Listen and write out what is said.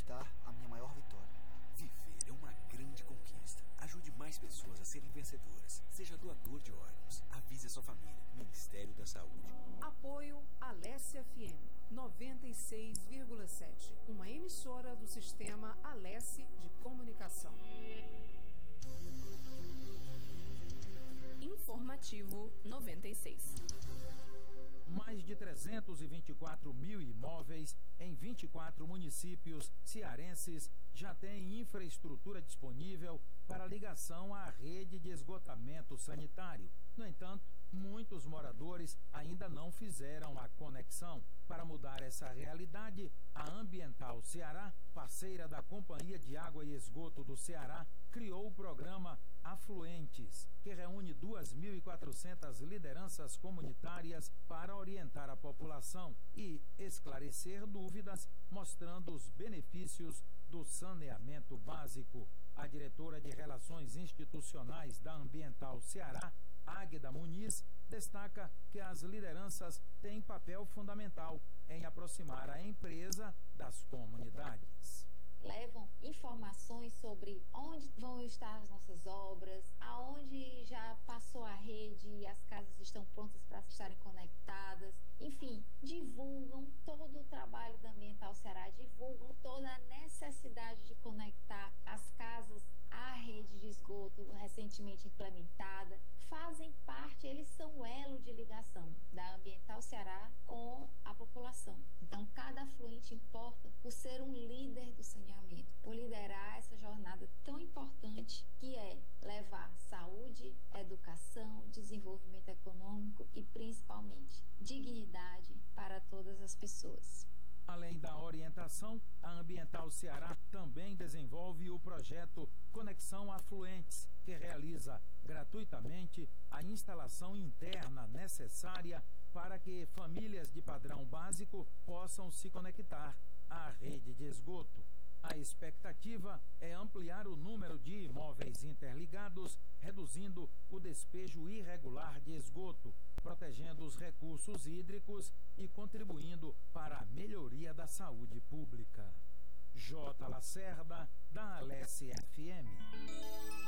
conquistar a minha maior vitória. Viver é uma grande conquista. Ajude mais pessoas a serem vencedoras. Seja doador de órgãos. Avise a sua família. Ministério da Saúde. Apoio Alesse FM 96,7. Uma emissora do Sistema Alesse de Comunicação. Informativo 96. Mais de 324 mil imóveis em 24 municípios cearenses já têm infraestrutura disponível para ligação à rede de esgotamento sanitário. No entanto, muitos moradores ainda não fizeram a conexão. Para mudar essa realidade, a Ambiental Ceará, parceira da Companhia de Água e Esgoto do Ceará, criou o programa Afluentes, que reúne 2.400 lideranças comunitárias para orientar a população e esclarecer dúvidas, mostrando os benefícios do saneamento básico. A diretora de Relações Institucionais da Ambiental Ceará, Águeda Muniz, destaca que as lideranças têm papel fundamental em aproximar a empresa das comunidades. Levam informações sobre onde vão estar as nossas obras, aonde já passou a rede e as casas estão prontas para estarem conectadas. Enfim, divulgam todo o trabalho da Ambiental Ceará, divulgam toda a necessidade de conectar as casas à rede de esgoto recentemente implementada. Fazem parte, eles são o elo de ligação da Ambiental Ceará com a população. Então, cada afluente importa por ser um líder do saneamento, por liderar essa jornada tão importante que é levar saúde, educação, desenvolvimento econômico e, principalmente, dignidade para todas as pessoas. Além da orientação, a Ambiental Ceará também desenvolve o projeto Conexão Afluentes, que realiza gratuitamente a instalação interna necessária para que famílias de padrão básico possam se conectar à rede de esgoto. A expectativa é ampliar o número de imóveis interligados, reduzindo o despejo irregular de esgoto, protegendo os recursos hídricos e contribuindo para a melhoria da saúde pública. J. Lacerda, da Alesse FM.